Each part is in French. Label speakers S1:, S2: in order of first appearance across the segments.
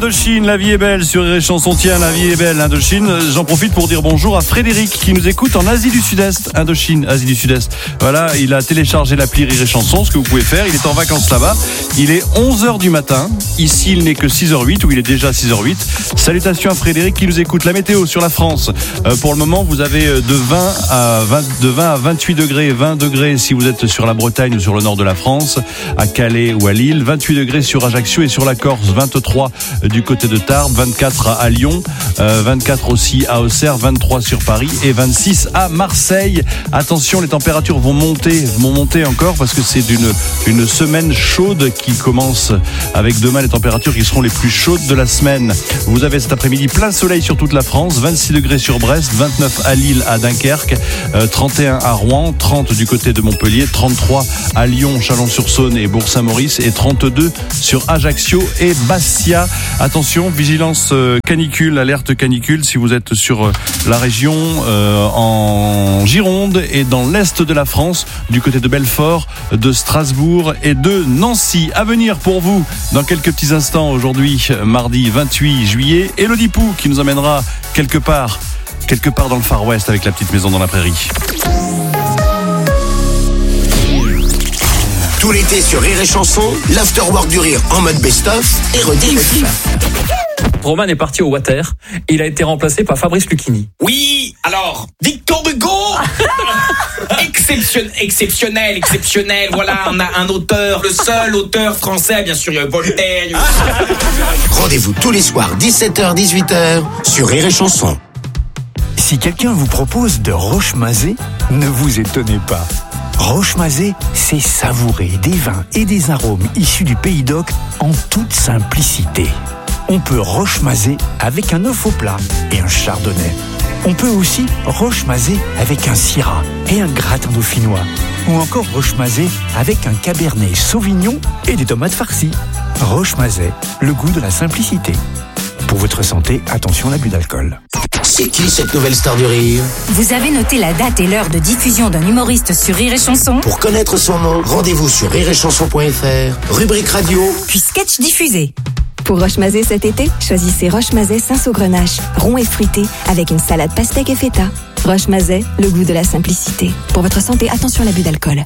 S1: Indochine, la vie est belle sur Rire et Chanson. Tiens, la vie est belle, Indochine. J'en profite pour dire bonjour à Frédéric qui nous écoute en Asie du Sud-Est. Indochine, Asie du Sud-Est. Voilà, il a téléchargé l'appli Rire et Chanson, ce que vous pouvez faire. Il est en vacances là-bas. Il est 11h du matin. Ici, il n'est que 6h08 ou il est déjà 6h08. Salutations à Frédéric qui nous écoute. La météo sur la France. Pour le moment, vous avez de 20 à 28 degrés, 20 degrés si vous êtes sur la Bretagne ou sur le nord de la France, à Calais ou à Lille, 28 degrés sur Ajaccio et sur la Corse, 23 du côté de Tarbes, 24 à Lyon, 24 aussi à Auxerre, 23 sur Paris et 26 à Marseille. Attention, les températures vont monter encore parce que c'est une semaine chaude qui commence avec demain les températures qui seront les plus chaudes de la semaine. Vous avez cet après-midi plein soleil sur toute la France, 26 degrés sur Brest, 29 à Lille, à Dunkerque, 31 à Rouen, 30 du côté de Montpellier, 33 à Lyon, Chalon-sur-Saône et Bourg-Saint-Maurice et 32 sur Ajaccio et Bastia. Attention, vigilance canicule, alerte canicule si vous êtes sur la région en Gironde et dans l'est de la France, du côté de Belfort, de Strasbourg et de Nancy. À venir pour vous dans quelques petits instants aujourd'hui, mardi 28 juillet, Élodie Pou qui nous emmènera quelque part dans le Far West avec la petite maison dans la prairie.
S2: Tout l'été sur Rire et Chanson, l'afterwork du rire en mode best-of et rediff.
S3: Roman est parti au water et il a été remplacé par Fabrice Lucchini.
S4: Oui, alors, Victor Hugo. Exceptionnel. Voilà, on a un auteur, le seul auteur français, bien sûr, il y a Voltaire.
S2: Rendez-vous tous les soirs 17h-18h sur Rire et Chanson.
S5: Si quelqu'un vous propose de roche-mazé, ne vous étonnez pas. Roche-mazé, c'est savourer des vins et des arômes issus du Pays d'Oc en toute simplicité. On peut roche-mazé avec un œuf au plat et un chardonnay. On peut aussi roche-mazé avec un syrah et un gratin dauphinois. Ou encore roche-mazé avec un cabernet sauvignon et des tomates farcies. Roche-mazé, le goût de la simplicité. Pour votre santé, attention à l'abus d'alcool.
S2: C'est qui cette nouvelle star du rire?
S6: Vous avez noté la date et l'heure de diffusion d'un humoriste sur Rire et Chanson?
S2: Pour connaître son nom, rendez-vous sur rireetchanson.fr, rubrique radio,
S6: puis sketch diffusé.
S7: Pour roche-mazé cet été, choisissez roche-mazé Saint-Saugrenache, rond et fruité, avec une salade pastèque et feta. Roche-mazé, le goût de la simplicité. Pour votre santé, attention à l'abus d'alcool.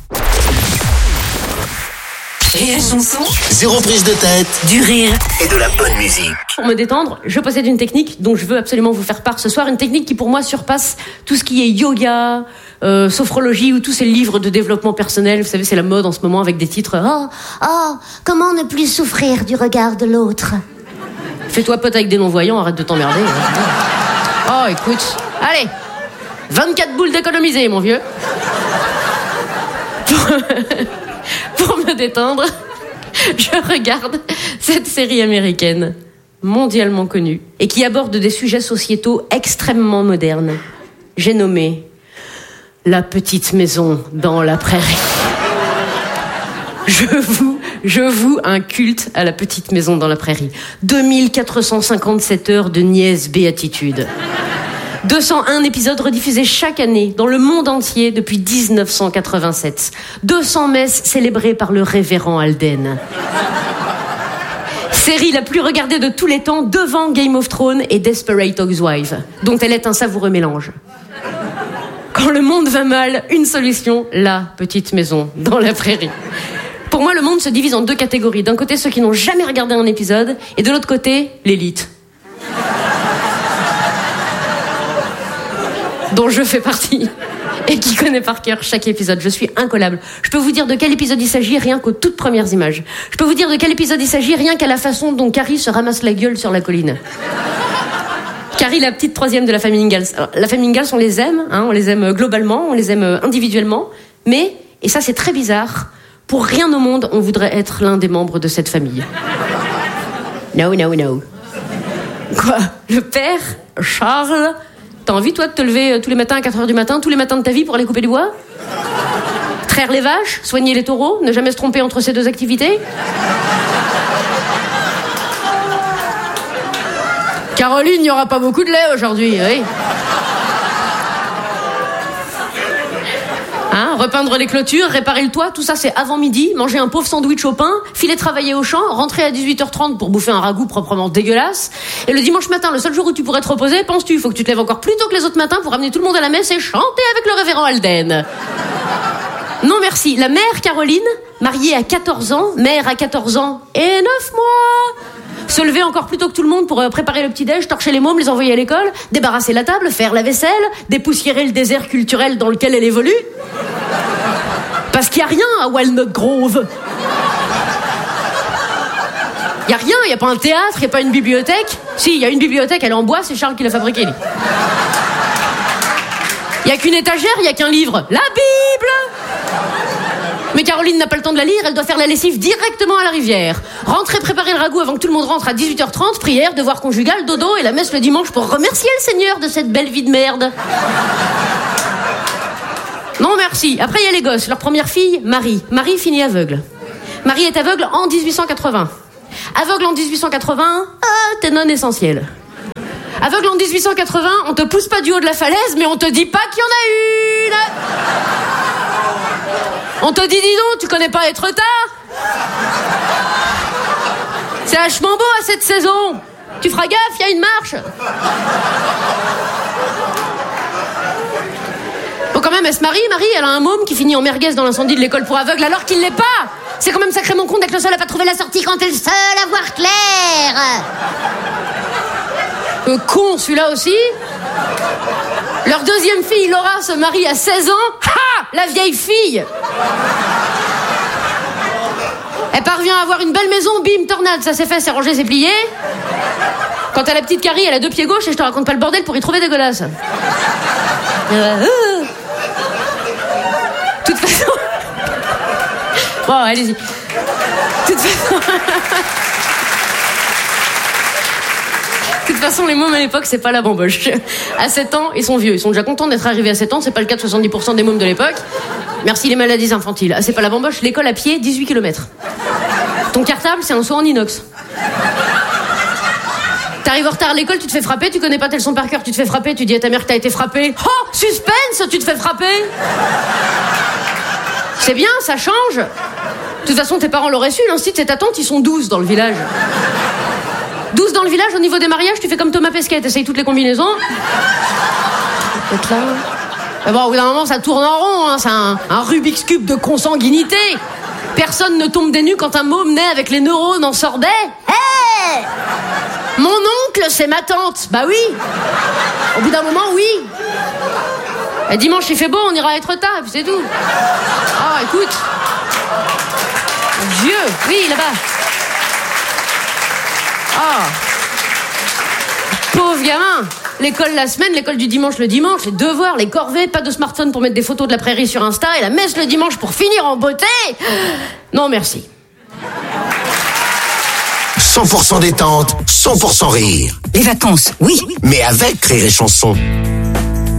S6: Rire et Chanson.
S2: zéro prise de tête,
S6: Du rire
S2: et de la bonne musique.
S8: Pour me détendre, je possède une technique dont je veux absolument vous faire part ce soir. Une technique qui pour moi surpasse tout ce qui est yoga, sophrologie ou tous ces livres de développement personnel. Vous savez, c'est la mode en ce moment avec des titres
S9: Comment ne plus souffrir du regard de l'autre?
S8: Fais-toi pote avec des non-voyants, arrête de t'emmerder. Oh, écoute, allez, 24 boules d'économiser, mon vieux. Pour me détendre, je regarde cette série américaine, mondialement connue, et qui aborde des sujets sociétaux extrêmement modernes. J'ai nommé La petite maison dans la prairie. Je voue un culte à La petite maison dans la prairie. 2457 heures de niaise béatitude. 201 épisodes rediffusés chaque année dans le monde entier depuis 1987. 200 messes célébrées par le révérend Alden. Série la plus regardée de tous les temps devant Game of Thrones et Desperate Housewives, dont elle est un savoureux mélange. Quand le monde va mal, une solution, la petite maison dans la prairie. Pour moi, le monde se divise en deux catégories. D'un côté, ceux qui n'ont jamais regardé un épisode, et de l'autre côté, l'élite. Dont je fais partie, et qui connaît par cœur chaque épisode. Je suis incollable. Je peux vous dire de quel épisode il s'agit rien qu'aux toutes premières images. Je peux vous dire de quel épisode il s'agit rien qu'à la façon dont Carrie se ramasse la gueule sur la colline. Carrie, la petite troisième de la famille Ingalls. Alors, la famille Ingalls, on les aime, on les aime globalement, on les aime individuellement, mais, et ça c'est très bizarre, pour rien au monde, on voudrait être l'un des membres de cette famille. No. Quoi? Le père, Charles... T'as envie, toi, de te lever tous les matins à 4h du matin, tous les matins de ta vie pour aller couper du bois? Traire les vaches, soigner les taureaux, ne jamais se tromper entre ces deux activités? Caroline, il n'y aura pas beaucoup de lait aujourd'hui, oui. Hein, repeindre les clôtures, réparer le toit, tout ça c'est avant midi, manger un pauvre sandwich au pain, filer travailler au champ, rentrer à 18h30 pour bouffer un ragoût proprement dégueulasse. Et le dimanche matin, le seul jour où tu pourrais te reposer, penses-tu, il faut que tu te lèves encore plus tôt que les autres matins pour amener tout le monde à la messe et chanter avec le révérend Alden. Non merci, la mère Caroline, mariée à 14 ans, mère à 14 ans et 9 mois. Se lever encore plus tôt que tout le monde pour préparer le petit-déj, torcher les mômes, les envoyer à l'école, débarrasser la table, faire la vaisselle, dépoussiérer le désert culturel dans lequel elle évolue. Parce qu'il n'y a rien à Walnut Grove. Il n'y a rien, il n'y a pas un théâtre, il n'y a pas une bibliothèque. Si, il y a une bibliothèque, elle est en bois, c'est Charles qui l'a fabriquée. Il n'y a qu'une étagère, il n'y a qu'un livre. La Bible! Mais Caroline n'a pas le temps de la lire, elle doit faire la lessive directement à la rivière. Rentrer préparer le ragoût avant que tout le monde rentre à 18h30, prière, devoir conjugal, dodo et la messe le dimanche pour remercier le Seigneur de cette belle vie de merde. Non merci. Après il y a les gosses, leur première fille, Marie. Marie finit aveugle. Marie est aveugle en 1880. Aveugle en 1880, t'es non essentiel. Aveugle en 1880, on te pousse pas du haut de la falaise, mais on te dit pas qu'il y en a une. On te dit, dis donc, tu connais pas être tard? C'est vachement beau à cette saison. Tu feras gaffe, il y a une marche. Bon, quand même, elle se marie, elle a un môme qui finit en merguez dans l'incendie de l'école pour aveugles alors qu'il l'est pas. C'est quand même sacrément con d'être le seul à pas trouver la sortie quand t'es le seul à voir clair. Con, celui-là aussi. Leur deuxième fille, Laura, se marie à 16 ans. Ha! La vieille fille. Elle parvient à avoir une belle maison, bim, tornade, ça c'est fait, c'est rangé, c'est plié. Quant à la petite Carrie, elle a 2 pieds gauches et je te raconte pas le bordel pour y trouver des godasses. Toute façon... Bon, allez-y. Toute façon, les mômes à l'époque, c'est pas la bamboche. À 7 ans, ils sont vieux. Ils sont déjà contents d'être arrivés à 7 ans. C'est pas le cas de 70% des mômes de l'époque. Merci les maladies infantiles. Ah, c'est pas la bamboche. L'école à pied, 18 km. Ton cartable, c'est un seau en inox. T'arrives en retard à l'école, tu te fais frapper, tu connais pas tes leçons par cœur, tu te fais frapper, tu dis à ta mère que t'as été frappé. Oh, suspense, tu te fais frapper. C'est bien, ça change. De toute façon, tes parents l'auraient su, l'instit, c'est ta tante, ils sont 12 dans le village. 12 dans le village, au niveau des mariages, tu fais comme Thomas Pesquet, t'essayes toutes les combinaisons. Là. Mais bon, au bout d'un moment, ça tourne en rond, hein. C'est un Rubik's Cube de consanguinité. Personne ne tombe des nues quand un môme naît avec les neurones en sorbet. Hé! Mon oncle, c'est ma tante. Bah oui. Au bout d'un moment, oui. Et dimanche, il fait beau, on ira être tard, et puis c'est tout. Ah, écoute. Dieu, oui, là-bas. Ah. Pauvre gamin. L'école la semaine, l'école du dimanche le dimanche, les devoirs, les corvées, pas de smartphone pour mettre des photos de la prairie sur Insta et la messe le dimanche pour finir en beauté. Non, merci.
S2: 100% détente, 100% rire.
S6: Les vacances, oui.
S2: Mais avec Rire et Chanson.